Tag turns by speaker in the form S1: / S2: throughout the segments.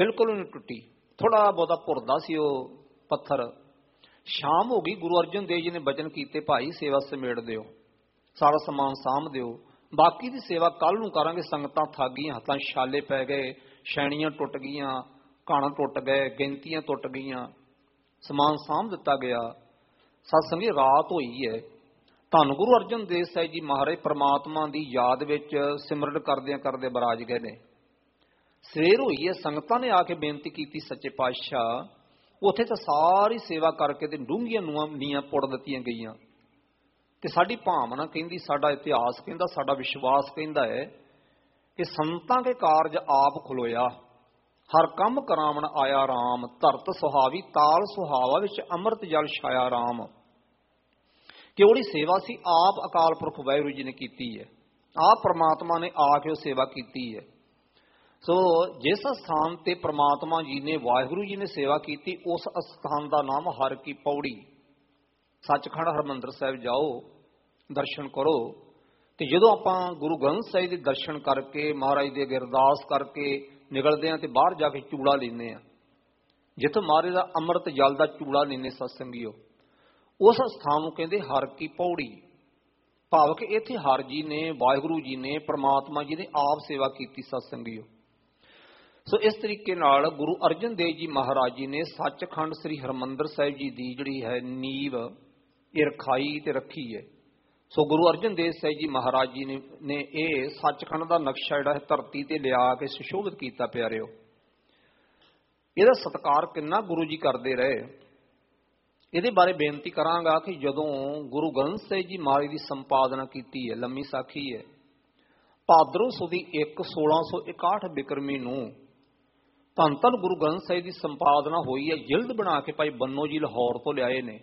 S1: बिल्कुल नहीं टुटी, थोड़ा बहुता भुरदा सी वो पत्थर। शाम हो गई, गुरु अर्जन देव जी ने वचन कीते, भाई सेवा समेट दिओ, सारा समान साਂਭ दिओ, बाकी दी सेवा कल नूं करांगे। संगतां थक गईयां, हत्थां छाले पै गए, शैणियां टुट गईयां, घाण टुट गए, गिनतियां टुट गईयां, समान साਂਭ दिता गया। सत्संगी रात होई है, धन गुरु अर्जन देव साहिब जी महाराज परमात्मा की याद विच सिमरन करदे करदे बराज गए ने। सवेर होई है, संगतां ने आके बेनती की, सच्चे पातशाह उत्थे तो सारी सेवा करके ते डूंघियां नीआं पुड़ दित्तियां गईयां ते साडी भावना कहंदी, साडा इतिहास कहंदा, साडा विश्वास कहंदा है कि संतां के कारज आप खलोया, हर कम करावण आया राम, धरत सुहावी ताल सुहावा विच अमृत जल छाया राम। कि उहदी सेवा सी आप अकाल पुरख वाहिगुरू जी ने कीती है, आप परमात्मा ने आके वो सेवा कीती है। सो जिस स्थान ते परमात्मा जी ने वाहिगुरू जी ने सेवा की, उस स्थान का नाम हर की पौड़ी। सचखंड हरमंदर साहिब जाओ, दर्शन करो, तो जदों आपां गुरु ग्रंथ साहिब के दर्शन करके महाराज दे अरदास करके निकलते हैं तो बाहर जाके चूड़ा लेने, जिथों महाराज का अमृत जल का चूड़ा लेने सत्संगीओ, उस स्थान को कहते हर की पौड़ी। भाव कि इत्थे हर जी ने, वाहिगुरू जी ने, परमात्मा जी ने आप सेवा की सत्संगीओ। सो इस तरीके नाल गुरु अर्जन देव जी महाराज जी ने सचखंड श्री हरमंदर साहिब जी की जिहड़ी है नींव ये रखाई ते रखी है। सो गुरु अर्जन देव साहिब जी महाराज जी ने यह सचखंड का नक्शा जिहड़ा है धरती ते लिया के सुशोभित किया। प्यारिओ, इहदा सत्कार किन्ना गुरु जी करते रहे, इहदे बारे बेनती करांगा कि जदों गुरु ग्रंथ साहिब जी महाराज की संपादना की है, लम्मी साखी है, भादरों सुदी 1661 बिक्रमी नूं धन धन गुरु ग्रंथ साहिब की संपादना हुई है। जिल्द बना के भाई बन्नो जी लाहौर तो लियाए ने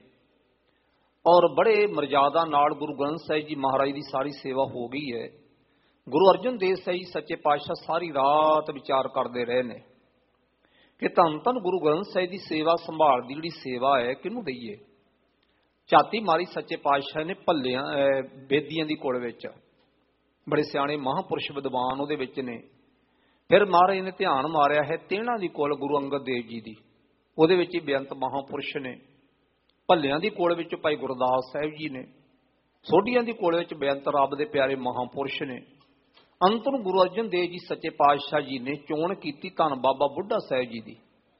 S1: और बड़े मर्यादा नाल गुरु ग्रंथ साहिब जी महाराज की सारी सेवा हो गई है। गुरु अर्जन देव साहिब जी सच्चे पातशाह सारी रात विचार करते रहे ने कि धन धन गुरु ग्रंथ साहिब की सेवा संभाल की जिहड़ी सेवा है किनू दईए। झाती मारी सच्चे पातशाह ने भल्लियां बेदियां दी कोल विच, बड़े सियाणे महापुरुष विद्वान उहदे विच ने। फिर महाराज ने ध्यान मारिया है तेणा दी कोल गुरु अंगद देव जी की, उहदे विच ही बेअंत महापुरुष ने। भल्लियां दी कोल विच भाई गुरदास साहिब जी ने, सोढियां दी कोल विच बेअंत रब दे प्यारे महापुरुष ने। अंत नूं गुरु अर्जन देव जी सच्चे पातशाह जी ने चोण की धन बाबा बुढ़ा साहिब जी की।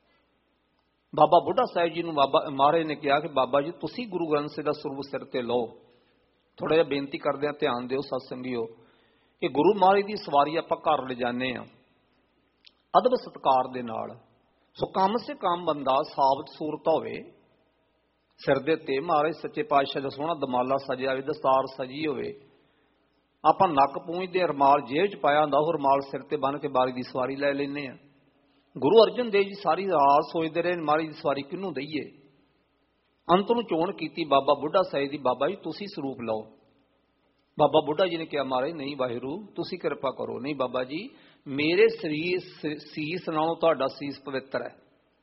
S1: बाबा बुढ़ा साहिब जी नूं बाबा महाराज ने कहा कि बाबा जी तुसीं गुरु ग्रंथ साहिब दा स्वरूप सिर ते लो। थोड़ा जिहा बेनती करदे ध्यान दिओ सत्संगीओ कि गुरु महाराज की सवारी आपां घर ले जाने आ अदब सत्कार दे नाल। सो कम से कम बंदा साबत सूरत होवे, सिर दे उत्ते महाराज सच्चे पातशाह दा सोहना दमाला सजिया होवे, दस्तार सजी होवे, आपां नक पूंझदे रमाल जेब च पाया हुंदा, ओह रमाल सिर ते बन के बारी दी सवारी लै लैने आ। गुरु अर्जन देव जी सारी रात सोचते रहे महाराज दी सवारी किनू दईए। अंत नूं चोण कीती बाबा बुढ़ा साहिब दी, बाबा जी तुसीं स्वरूप लो। बाबा बुढ़ा जी ने कहा महाराज नहीं वाहिगुरू तुसीं किरपा करो। नहीं बाबा जी मेरे सीस नालों तुहाडा सीस पवित्र है।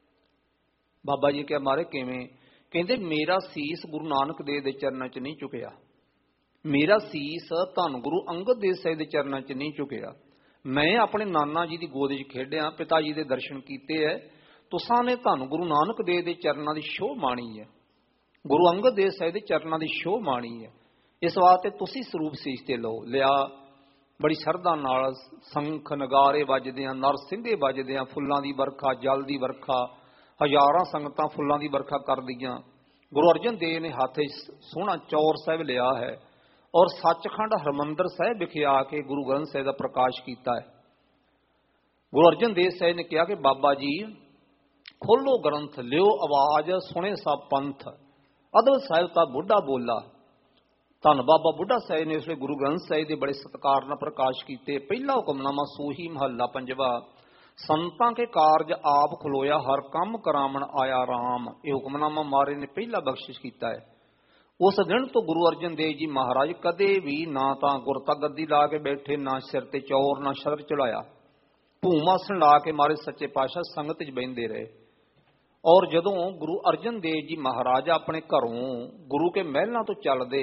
S1: बाबा जी कहा महाराज किवें? कहंदे मेरा सीस गुरु नानक देव दे चरनां च नहीं झुकिया, मेरा सीस धन गुरु अंगद देव साहिब दे चरनां च नहीं झुकिया। मैं अपने नाना जी की गोद च खेडिया, पिता जी के दर्शन किए है, तुसां ने धन गुरु नानक देव के चरनां की शोभ माणी है, गुरु अंगद देव साहिब के चरनां की शोभ माणी है। इस वास्ते तुसीं स्वरूप सीस ते लो। लिया बड़ी शरधा नाल संख नगारे वजदियां, नरसिंघे वजदियां, फुल्लां दी वर्खा, जल दी वर्खा, हज़ारां संगतां फुल्लां दी वर्खा कर दियां। गुरु अर्जन देव ने हाथ सोहना चौर साहिब लिया है और सचखंड हरमंदर साहिब विखे आके गुरु ग्रंथ साहिब का प्रकाश किया है। गुरु अर्जन देव साहिब ने कहा कि बाबा जी खोलो ग्रंथ, लियो आवाज, सुने सब पंथ, अदब साहिब का बुढ़ा बोला। धन बाबा बुढ़ा साहिब ने उसने गुरु ग्रंथ साहिब के बड़े सत्कार नाल प्रकाश किए। पहला हुक्मनामा सूही महला पंजवा, संतां के कारज आप खलोया, हर कम करावण आया राम। ये हुक्मनामा महाराज ने पहला बख्शिश किया है। उस दिन तो गुरु अर्जन देव जी महाराज कदे भी ना तां गुरता गद्दी ला के बैठे, ना सिर ते चौर, ना शतर चढ़ाया, भूमासन ला के महाराज सच्चे पातशाह संगत च बहिंदे रहे। और जदों गुरु अर्जन देव जी महाराज अपने घरों गुरु के महलों तो चलते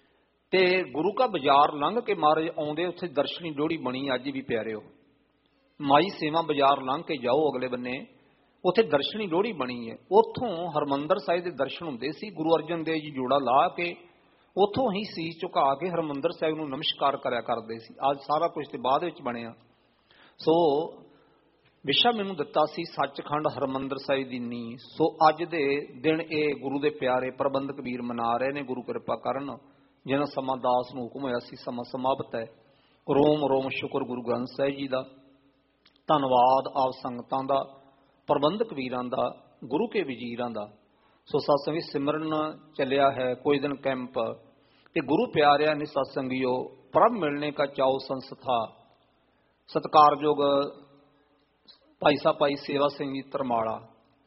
S1: ते गुरु का बाजार लंघ के महाराज आउंदे, उत्थे दर्शनी डोड़ी बनी अज भी प्यारे हो। ਮਾਈ ਸੇਵਾ ਬਾਜ਼ਾਰ ਲੰਘ ਕੇ ਜਾਓ ਅਗਲੇ ਬੰਨੇ, ਉੱਥੇ ਦਰਸ਼ਨੀ ਲੋਹੜੀ ਬਣੀ ਹੈ। ਉੱਥੋਂ ਹਰਿਮੰਦਰ ਸਾਹਿਬ ਦੇ ਦਰਸ਼ਨ ਹੁੰਦੇ ਸੀ। ਗੁਰੂ ਅਰਜਨ ਦੇਵ ਜੀ ਜੋੜਾ ਲਾ ਕੇ ਉੱਥੋਂ ਹੀ ਸੀਸ ਝੁਕਾ ਕੇ ਹਰਿਮੰਦਰ ਸਾਹਿਬ ਨੂੰ ਨਮਸਕਾਰ ਕਰਿਆ ਕਰਦੇ ਸੀ। ਅੱਜ ਸਾਰਾ ਕੁਝ ਤੇ ਬਾਅਦ ਵਿੱਚ ਬਣਿਆ। ਸੋ ਵਿਸ਼ਾ ਮੈਨੂੰ ਦਿੱਤਾ ਸੀ ਸੱਚਖੰਡ ਹਰਿਮੰਦਰ ਸਾਹਿਬ ਦੀ ਨੀਂਹ। ਸੋ ਅੱਜ ਦੇ ਦਿਨ ਇਹ ਗੁਰੂ ਦੇ ਪਿਆਰੇ ਪ੍ਰਬੰਧਕ ਵੀਰ ਮਨਾ ਰਹੇ ਨੇ। ਗੁਰੂ ਕਿਰਪਾ ਕਰਨ, ਜਿਹਨਾਂ ਸਮਾਂ ਦਾਸ ਨੂੰ ਹੁਕਮ ਹੋਇਆ ਸੀ ਸਮਾਂ ਸਮਾਪਤ ਹੈ। ਰੋਮ ਰੋਮ ਸ਼ੁਕਰ ਗੁਰੂ ਗ੍ਰੰਥ ਸਾਹਿਬ ਜੀ ਦਾ, ਧੰਨਵਾਦ ਆਪ ਸੰਗਤਾਂ ਦਾ, ਪ੍ਰਬੰਧਕ ਵੀਰਾਂ ਦਾ, ਗੁਰੂ ਕੇ ਵਜ਼ੀਰਾਂ ਦਾ। ਸੋ ਸਤਸੰਗੀ ਸਿਮਰਨ ਚੱਲਿਆ ਹੈ, ਕੋਈ ਦਿਨ ਕੈਂਪ ਤੇ ਗੁਰੂ ਪਿਆਰਿਆਂ ਨੇ ਸਤਸੰਗੀਓ ਪ੍ਰਭ ਮਿਲਣੇ ਕਾ ਚਾਉ ਸੰਸਥਾ। ਸਤਿਕਾਰਯੋਗ ਭਾਈ ਸਾਹਿਬ ਭਾਈ ਸੇਵਾ ਸਿੰਘ ਜੀ ਧਰਮਾਲਾ,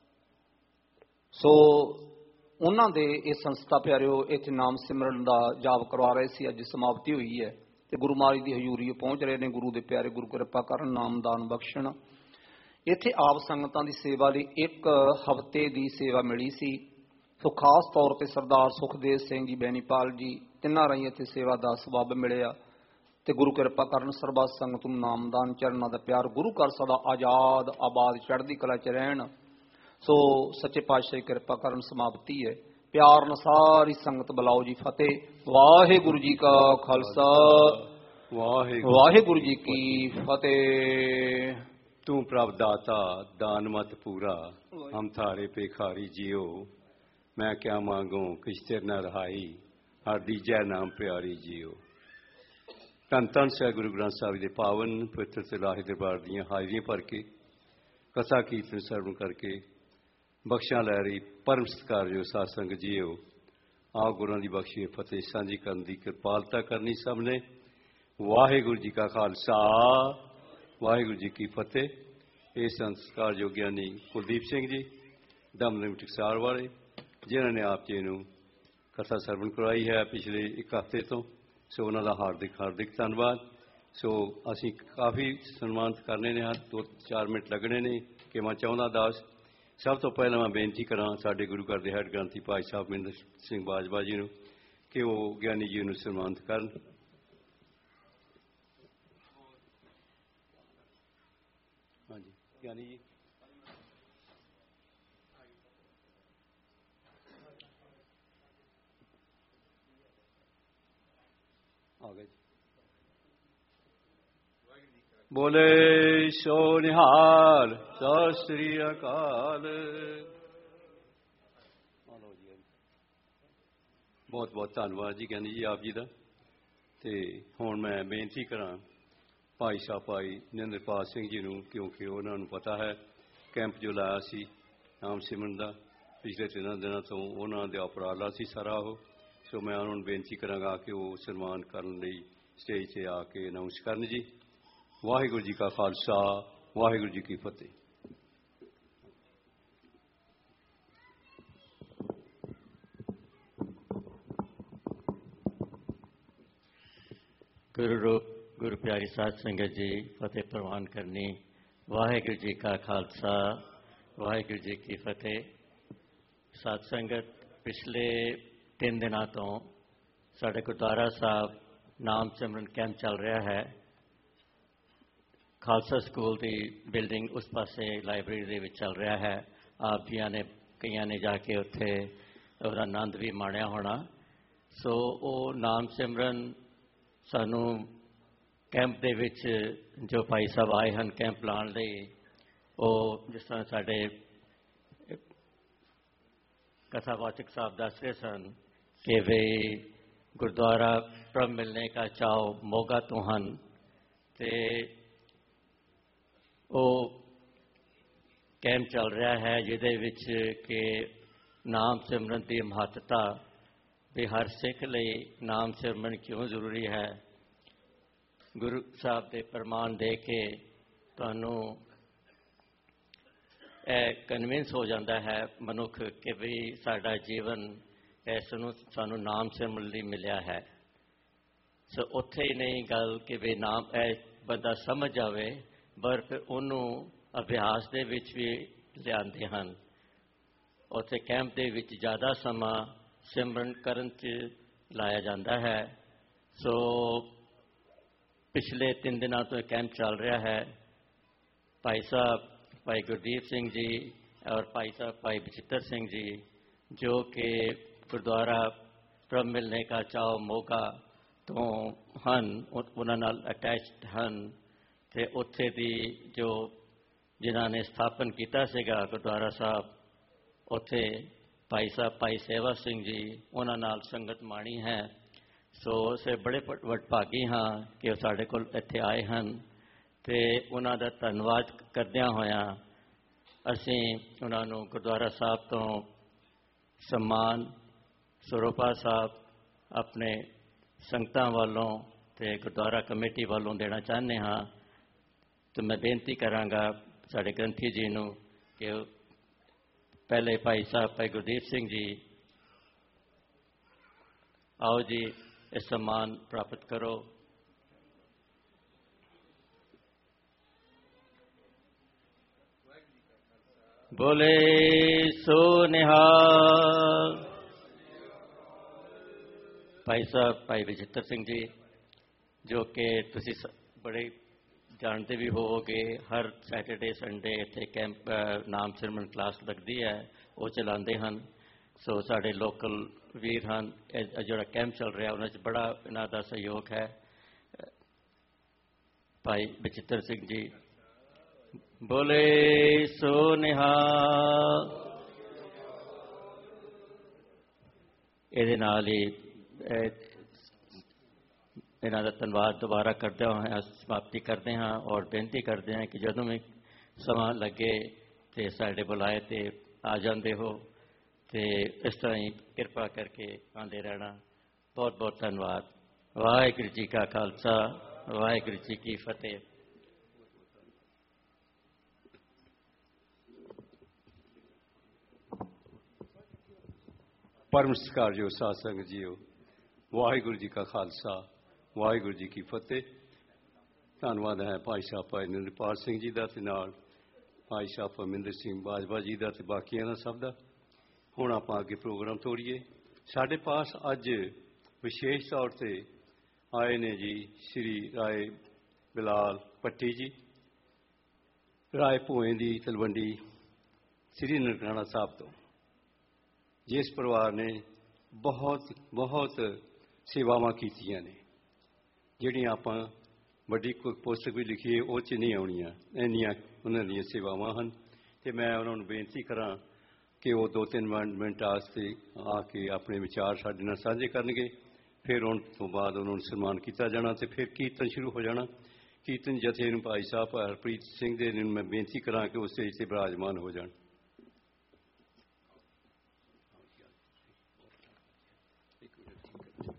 S1: ਸੋ ਉਹਨਾਂ ਦੇ ਇਹ ਸੰਸਥਾ ਪਿਆਰਿਓ ਇੱਥੇ ਨਾਮ ਸਿਮਰਨ ਦਾ ਜਾਪ ਕਰਵਾ ਰਹੇ ਸੀ। ਅੱਜ ਸਮਾਪਤੀ ਹੋਈ ਹੈ ਤੇ ਗੁਰੂ ਮਹਾਰਾਜ ਦੀ ਹਜ਼ੂਰੀ ਪਹੁੰਚ ਰਹੇ ਨੇ। ਗੁਰੂ ਦੇ ਪਿਆਰੇ, ਗੁਰੂ ਕਿਰਪਾ ਕਰਨ, ਨਾਮਦਾਨ ਬਖਸ਼ਣ। ਇੱਥੇ ਆਪ ਸੰਗਤਾਂ ਦੀ ਸੇਵਾ ਲਈ ਇੱਕ ਹਫ਼ਤੇ ਦੀ ਸੇਵਾ ਮਿਲੀ ਸੀ। ਸੋ ਖਾਸ ਤੌਰ ਤੇ ਸਰਦਾਰ ਸੁਖਦੇਵ ਸਿੰਘ ਜੀ, ਬੈਣੀਪਾਲ ਜੀ, ਤਿੰਨਾਂ ਰਾਹੀਂ ਇੱਥੇ ਸੇਵਾ ਦਾ ਸਬੱਬ ਮਿਲਿਆ ਤੇ ਗੁਰੂ ਕਿਰਪਾ ਕਰਨ ਸਰਬੱਤ ਸੰਗਤ ਨੂੰ ਨਾਮਦਾਨ, ਚਰਨਾਂ ਦਾ ਪਿਆਰ। ਗੁਰੂ ਘਰ ਸਦਾ ਆਜ਼ਾਦ ਆਬਾਦ ਚੜ੍ਹਦੀ ਕਲਾ ਚ ਰਹਿਣ। ਸੋ ਸੱਚੇ ਪਾਤਸ਼ਾਹ ਦੀ ਕਿਰਪਾ ਕਰਨ ਸਮਾਪਤੀ ਹੈ। ਪਿਆਰ ਨਾਲ ਸਾਰੀ ਸੰਗਤ ਬੁਲਾਓ ਜੀ ਫਤਿਹ। ਵਾਹਿਗੁਰੂ ਜੀ ਕਾ ਖਾਲਸਾ, ਵਾਹਿਗੁਰੂ ਜੀ ਕੀ ਫਤਿਹ।
S2: ਤੂੰ ਪ੍ਰਭ ਦਾਤਾ ਦਾਨ ਮਤ ਪੂਰਾ, ਹਮ ਥਾਰੇ ਭਿਖਾਰੀ ਜੀਓ। ਮੈਂ ਕਿਆ ਮੰਗੂ ਕਿਛ ਤੇਰੇ ਨਾ ਰਹਾਈ, ਹਰ ਦੀਜੈ ਨਾਮ ਪਿਆਰੀ ਜੀਓ। ਧੰਨ ਧੰਨ ਸ੍ਰੀ ਗੁਰੂ ਗ੍ਰੰਥ ਸਾਹਿਬ ਦੇ ਪਾਵਨ ਪਵਿੱਤਰ ਤੇ ਲਾਹੇ ਦਰਬਾਰ ਦੀਆਂ ਹਾਜ਼ਰੀਆਂ ਭਰ ਕੇ, ਕਥਾ ਕੀਰਤਨ ਸਰਵਣ ਕਰਕੇ ਬਖਸ਼ਾਂ ਲੈ ਰਹੀ ਪਰਮ ਸਤਿਕਾਰਯੋਗ ਸਾਧ ਸੰਗਤ ਜੀਓ। ਆਪ ਗੁਰਾਂ ਦੀ ਬਖਸ਼ੀ ਫਤਿਹ ਸਾਂਝੀ ਕਰਨ ਦੀ ਕਿਰਪਾਲਤਾ ਕਰਨੀ ਸਭ ਨੇ। ਵਾਹਿਗੁਰੂ ਜੀ ਕਾ ਖਾਲਸਾ, ਵਾਹਿਗੁਰੂ ਜੀ ਕੀ ਫਤਿਹ। ਇਹ ਸੰਸਕਾਰਯੋਗ ਗਿਆਨੀ ਕੁਲਦੀਪ ਸਿੰਘ ਜੀ ਦਮਦਮੀ ਟਕਸਾਲ ਵਾਲੇ, ਜਿਨ੍ਹਾਂ ਨੇ ਆਪ ਜੀ ਨੂੰ ਕਥਾ ਸਰਵਣ ਕਰਵਾਈ ਹੈ ਪਿਛਲੇ ਇੱਕ ਹਫ਼ਤੇ ਤੋਂ। ਸੋ ਉਹਨਾਂ ਦਾ ਹਾਰਦਿਕ ਧੰਨਵਾਦ। ਸੋ ਅਸੀਂ ਕਾਫੀ ਸਨਮਾਨਿਤ ਕਰਨੇ ਨੇ, 2-4 ਮਿੰਟ ਲੱਗਣੇ ਨੇ ਕਿ ਮੈਂ ਚਾਹੁੰਦਾ ਦਾਸ। ਸਭ ਤੋਂ ਪਹਿਲਾਂ ਮੈਂ ਬੇਨਤੀ ਕਰਾਂ ਸਾਡੇ ਗੁਰੂ ਘਰ ਦੇ ਹੈੱਡ ਗ੍ਰੰਥੀ ਭਾਈ ਸਾਹਿਬ ਮਹਿੰਦਰ ਸਿੰਘ ਬਾਜਵਾ ਜੀ ਨੂੰ ਕਿ ਉਹ ਗਿਆਨੀ ਜੀ ਨੂੰ ਸਨਮਾਨਿਤ ਕਰਨ। ਹਾਂਜੀ ਗਿਆਨੀ ਜੀ। ਆ ਗਏ। ਬੋਲੇ ਸੋ ਨਿਹਾਲ, ਸਤਿ ਸ੍ਰੀ ਅਕਾਲ। ਬਹੁਤ ਬਹੁਤ ਧੰਨਵਾਦ ਜੀ ਗਿਆਨੀ ਜੀ ਆਪ ਜੀ ਦਾ। ਤੇ ਹੁਣ ਮੈਂ ਬੇਨਤੀ ਕਰਾਂ ਭਾਈ ਸਾਹਿਬ ਭਾਈ ਨਿੰਦਰਪਾਲ ਸਿੰਘ ਜੀ ਨੂੰ, ਕਿਉਂਕਿ ਉਹਨਾਂ ਨੂੰ ਪਤਾ ਹੈ ਕੈਂਪ ਜੋ ਲਾਇਆ ਸੀ ਨਾਮ ਸਿਮਰਨ ਦਾ ਪਿਛਲੇ 3 ਦਿਨਾਂ ਤੋਂ, ਉਹਨਾਂ ਦਾ ਉਪਰਾਲਾ ਸੀ ਸਾਰਾ ਉਹ। ਸੋ ਮੈਂ ਉਹਨਾਂ ਨੂੰ ਬੇਨਤੀ ਕਰਾਂਗਾ ਕਿ ਉਹ ਸਨਮਾਨ ਕਰਨ ਲਈ ਸਟੇਜ 'ਤੇ ਆ ਕੇ ਅਨਾਉਂਸ ਕਰਨ ਜੀ। ਵਾਹਿਗੁਰੂ ਜੀ ਕਾ ਖਾਲਸਾ, ਵਾਹਿਗੁਰੂ ਜੀ ਕੀ ਫਤਿਹ।
S3: ਗੁਰੂ ਪਿਆਰੀ ਸਾਧ ਸੰਗਤ ਜੀ, ਫਤਿਹ ਪ੍ਰਵਾਨ ਕਰਨੀ। ਵਾਹਿਗੁਰੂ ਜੀ ਕਾ ਖਾਲਸਾ, ਵਾਹਿਗੁਰੂ ਜੀ ਕੀ ਫਤਿਹ। ਸਾਧ ਸੰਗਤ, ਪਿਛਲੇ 3 ਦਿਨਾਂ ਤੋਂ ਸਾਡੇ ਗੁਰਦੁਆਰਾ ਸਾਹਿਬ ਨਾਮ ਸਿਮਰਨ ਕੈਂਪ ਚੱਲ ਰਿਹਾ ਹੈ। ਖਾਲਸਾ ਸਕੂਲ ਦੀ ਬਿਲਡਿੰਗ ਉਸ ਪਾਸੇ ਲਾਇਬ੍ਰੇਰੀ ਦੇ ਵਿੱਚ ਚੱਲ ਰਿਹਾ ਹੈ। ਆਪ ਜੀਆਂ ਨੇ ਕਈਆਂ ਨੇ ਜਾ ਕੇ ਉੱਥੇ ਉਹਦਾ ਆਨੰਦ ਵੀ ਮਾਣਿਆ ਹੋਣਾ। ਸੋ ਉਹ ਨਾਮ ਸਿਮਰਨ ਸਾਨੂੰ ਕੈਂਪ ਦੇ ਵਿੱਚ ਜੋ ਭਾਈ ਸਾਹਿਬ ਆਏ ਹਨ ਕੈਂਪ ਲਾਉਣ ਲਈ, ਉਹ ਜਿਸ ਤਰ੍ਹਾਂ ਸਾਡੇ ਕਥਾਵਾਚਕ ਸਾਹਿਬ ਦੱਸ ਰਹੇ ਸਨ ਕਿ ਵੀ ਗੁਰਦੁਆਰਾ ਪ੍ਰਭ ਮਿਲਣੇ ਕਾ ਚਾਓ ਮੋਗਾ ਤੋਂ ਹਨ। ਅਤੇ ਉਹ ਕੈਂਪ ਚੱਲ ਰਿਹਾ ਹੈ ਜਿਹਦੇ ਵਿੱਚ ਕਿ ਨਾਮ ਸਿਮਰਨ ਦੀ ਮਹੱਤਤਾ ਵੀ ਹਰ ਸਿੱਖ ਲਈ ਨਾਮ ਸਿਮਰਨ ਕਿਉਂ ਜ਼ਰੂਰੀ ਹੈ। ਗੁਰੂ ਸਾਹਿਬ ਦੇ ਪ੍ਰਮਾਣ ਦੇ ਕੇ ਤੁਹਾਨੂੰ ਇਹ ਕਨਵਿੰਸ ਹੋ ਜਾਂਦਾ ਹੈ ਮਨੁੱਖ ਕਿ ਵੀ ਸਾਡਾ ਜੀਵਨ ਇਸ ਨੂੰ ਸਾਨੂੰ ਨਾਮ ਸਿਮਰਨ ਲਈ ਮਿਲਿਆ ਹੈ। ਸੋ ਉੱਥੇ ਹੀ ਨਹੀਂ ਗੱਲ ਕਿ ਵੀ ਨਾਮ ਇਹ ਬੰਦਾ ਸਮਝ ਜਾਵੇ, ਪਰ ਫਿਰ ਉਹਨੂੰ ਅਭਿਆਸ ਦੇ ਵਿੱਚ ਵੀ ਲਿਆਉਂਦੇ ਹਨ। ਉੱਥੇ ਕੈਂਪ ਦੇ ਵਿੱਚ ਜ਼ਿਆਦਾ ਸਮਾਂ ਸਿਮਰਨ ਕਰਨ 'ਚ ਲਾਇਆ ਜਾਂਦਾ ਹੈ। ਸੋ ਪਿਛਲੇ 3 ਦਿਨਾਂ ਤੋਂ ਇਹ ਕੈਂਪ ਚੱਲ ਰਿਹਾ ਹੈ। भाई साहब भाई गुरदीप सिंह जी और भाई साहब भाई बचित्र सिंह जी जो कि गुरुद्वारा प्रभ मिलने का चाओ मौका तो ਹਨ ਉਹਨਾਂ ਨਾਲ ਅਟੈਚਡ ਹਨ ਤੇ ਉੱਥੇ ਦੀ ਜੋ ਜਿਨ੍ਹਾਂ ਨੇ ਸਥਾਪਨ ਕੀਤਾ ਸੀਗਾ ਗੁਰਦੁਆਰਾ ਸਾਹਿਬ ਉੱਥੇ ਭਾਈ ਸਾਹਿਬ ਭਾਈ ਸੇਵਾ ਸਿੰਘ ਜੀ ਉਹਨਾਂ ਨਾਲ ਸੰਗਤ ਮਾਣੀ ਹੈ। ਸੋ ਅਸੀਂ ਬੜੇ ਵਡਭਾਗੀ ਹਾਂ ਕਿ ਉਹ ਸਾਡੇ ਕੋਲ ਇੱਥੇ ਆਏ ਹਨ ਤੇ ਉਹਨਾਂ ਦਾ ਧੰਨਵਾਦ ਕਰਦਿਆਂ ਹੋਇਆਂ ਅਸੀਂ ਉਹਨਾਂ ਨੂੰ ਗੁਰਦੁਆਰਾ ਸਾਹਿਬ ਤੋਂ ਸਨਮਾਨ ਸਰੋਪਾ ਸਾਹਿਬ ਆਪਣੇ ਸੰਗਤਾਂ ਵੱਲੋਂ ਤੇ ਗੁਰਦੁਆਰਾ ਕਮੇਟੀ ਵੱਲੋਂ ਦੇਣਾ ਚਾਹੁੰਦੇ ਹਾਂ। ਤੇ ਮੈਂ ਬੇਨਤੀ ਕਰਾਂਗਾ ਸਾਡੇ ਗ੍ਰੰਥੀ ਜੀ ਨੂੰ ਕਿ ਪਹਿਲੇ ਭਾਈ ਸਾਹਿਬ ਭਾਈ ਗੁਰਦੀਪ ਸਿੰਘ ਜੀ ਆਓ ਜੀ ਇਹ ਸਨਮਾਨ ਪ੍ਰਾਪਤ ਕਰੋ। ਬੋਲੇ ਸੋ ਨਿਹਾਲ। भाई साहब भाई बचित्र सिंह जी जो कि तुसी बड़े जानते भी होवोगे हर सैटरडे संडे इत्थे कैंप नाम सिमरन क्लास लगती है वो चलाते हैं। सो साढ़े लोकल वीर हैं जो कैंप चल रहा उन्होंने बड़ा इन्हों का सहयोग है। भाई बचित्र सिंह जी बोले सो निहाल। ਇਹਦੇ ਨਾਲ ਹੀ ਇਹਨਾਂ ਦਾ ਧੰਨਵਾਦ ਦੁਬਾਰਾ ਕਰਦੇ ਹੋਏ ਸਮਾਪਤੀ ਕਰਦੇ ਹਾਂ ਔਰ ਬੇਨਤੀ ਕਰਦੇ ਹਾਂ ਕਿ ਜਦੋਂ ਵੀ ਸਮਾਂ ਲੱਗੇ ਤੇ ਸਾਡੇ ਬੁਲਾਏ ਤੇ ਆ ਜਾਂਦੇ ਹੋ ਤੇ ਇਸ ਤਰ੍ਹਾਂ ਹੀ ਕਿਰਪਾ ਕਰਕੇ ਆਉਂਦੇ ਰਹਿਣਾ। ਬਹੁਤ ਬਹੁਤ ਧੰਨਵਾਦ। ਵਾਹਿਗੁਰੂ ਜੀ ਕਾ ਖਾਲਸਾ ਵਾਹਿਗੁਰੂ ਜੀ ਕੀ ਫਤਿਹ।
S2: परम सत्कारयोग साध संगत जीओ वाहिगुरू जी का खालसा वाहिगुरू जी की फतेह। धन्नवाद है भाई साहब भाई नरिंदरपाल सिंह जी का ते नाल भाई साहब परमिंदर सिंह बाजवा जी का ते बाकियां दा सब दा। हुण आपां अगे प्रोग्राम तोड़िए। साडे पास अज विशेष तौर पर आए ने जी श्री राय बिलाल पट्टी जी राय भोए दी तलवंडी श्री ननकाना साहब तो जिस परिवार ने बहुत बहुत सेवावां कीतियां ने जिहड़ियां आपां वड्डी कोई पुस्तक भी लिखी है उह च नहीं आउणियां इन्नियां उन्हां दीयां सेवावां हन। ते मैं उन्हां नूं बेनती करां कि वो 2-3 मिनट वास्ते आके अपने विचार साडे नाल साझे करनगे। फिर उन तो बाद उन्होंने सन्मान किया जाना तो फिर कीर्तन शुरू हो जाना। कीर्तन जथे नूं भाई साहब हरप्रीत सिंह दे नूं मैं बेनती करां कि उस स्टेज ते विराजमान हो जाण।